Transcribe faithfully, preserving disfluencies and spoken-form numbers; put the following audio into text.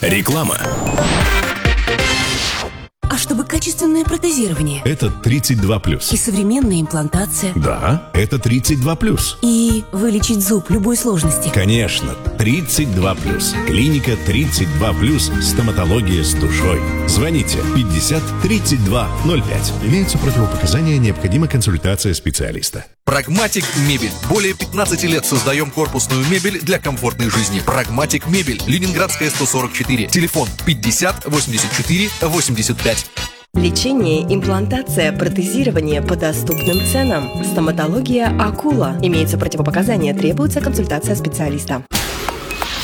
Реклама. А чтобы качественное протезирование? Это тридцать два плюс. И современная имплантация? Да, это тридцать два плюс. И вылечить зуб любой сложности? Конечно, тридцать два плюс. Клиника тридцать два плюс. Стоматология с душой. Звоните пятьдесят тридцать два ноль пять. Имеются противопоказания, необходима консультация специалиста. Прагматик Мебель. Более пятнадцати лет создаем корпусную мебель для комфортной жизни. Прагматик Мебель. Ленинградская, сто сорок четыре. Телефон пятьдесят восемьдесят четыре восемьдесят пять. Лечение, имплантация, протезирование по доступным ценам. Стоматология «Акула». Имеются противопоказания, требуется консультация специалиста.